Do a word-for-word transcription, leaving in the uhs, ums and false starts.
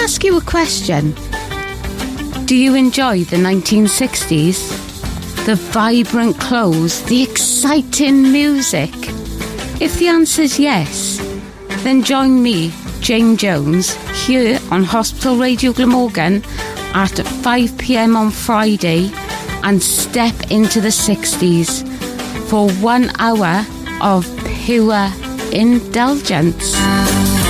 ask you a question? Do you enjoy the nineteen sixties? The vibrant clothes, the exciting music? If the answer is yes, then join me, Jane Jones, here on Hospital Radio Glamorgan at five p.m. on Friday and step into the sixties for one hour of pure indulgence.